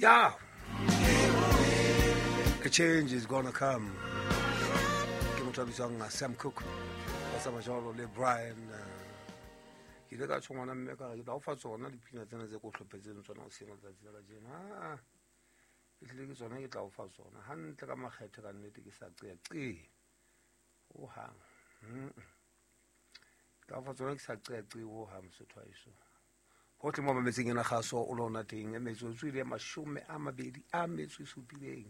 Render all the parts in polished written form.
Yeah, a change is gonna come. Ke motho a bitswang Sam Cooke ba sa majalo le Brian ke ile ka tshwana mme ka ke tla o fa tsona dipina tsena tse go tlhophetseng tsona o sena tsatsi la jena ke tle ke tsona ke tla o fa tsona hantle ka makgethe ka nnete ke sa qeaqe o hang ka fa tsona ke sa qeaqe o hang Mosotho a iso hotle mo mametseng ena gaso o lona teng e metsotso ile mashome a mabedi a metso e supileng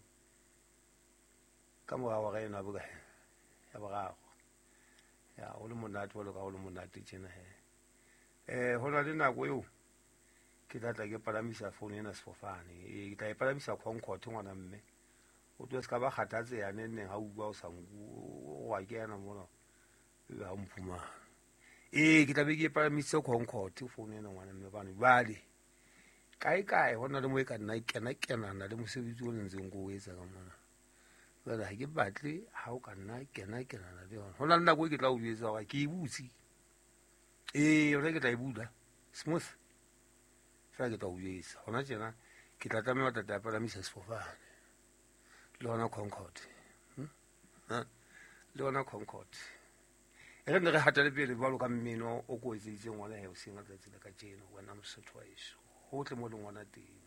ka morao ga ena boka ya boraro ya o le monate wa le ka o le monate tjena he ho na le nako eo ke tla ke palamisa phone ena sefofane ke tla e palamisa Concord ngwana mme o tlo ska ba kgatatse ya nne ha o bua o sangu wa ke yana mona ha mphuma ke tla be ke palamise Concord phone ena ngwana mme bana bale kae hona le mo e ka nna kena le mosebetsi o ntseng go etsa ka mona ba ha ke batle ha o ka nna kena le yona hona le nako ke tla o etsa ga ke ibutsi yona ke tla e bula smooth fa ke tla o etsa hona tjena ke tla tsamaya tata palamisa sefofane le hona Concord le hona Concord re ne re hatale pele ba lo ka mmino o ko etsitseng ngwana he o senga tsatsi la ka tjena wena Mosotho wa iso ho tle mo le ngwana teng